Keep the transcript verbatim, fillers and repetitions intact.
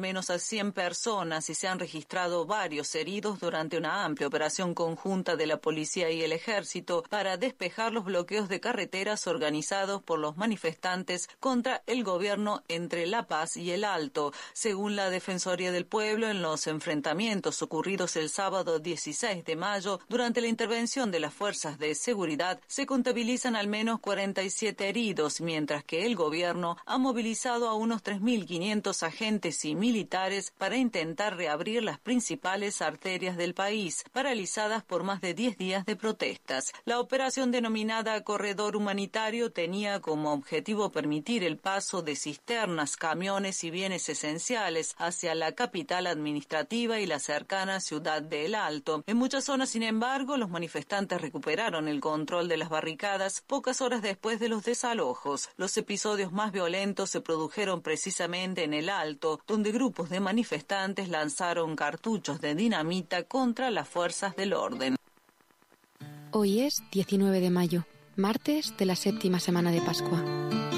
menos a cien personas y se han registrado varios heridos durante una amplia operación conjunta de la policía y el ejército para despejar los bloqueos de carreteras organizados por los manifestantes contra el gobierno entre La Paz y El Alto. Según la Defensoría del Pueblo, en los enfrentamientos ocurridos el sábado dieciséis de mayo, durante la intervención de las fuerzas de seguridad, se contabilizan al menos cuarenta y siete heridos, mientras que el gobierno ha movilizado a unos tres mil quinientos agentes y militares para intentar reabrir las principales arterias del país, paralizadas por más de diez días de protestas. La operación denominada Corredor Humanitario tenía como objetivo permitir el paso de cisternas, camiones y bienes esenciales hacia la capital administrativa y la cercana ciudad de El Alto. En muchas zonas, sin embargo, los manifestantes recuperaron el control de las barricadas pocas horas después de los desalojos. Los episodios más violentos se produjeron precisamente en El Alto, donde grupos de manifestantes lanzaron cartuchos de dinamita contra las fuerzas del orden. Hoy es diecinueve de mayo, martes de la séptima semana de Pascua.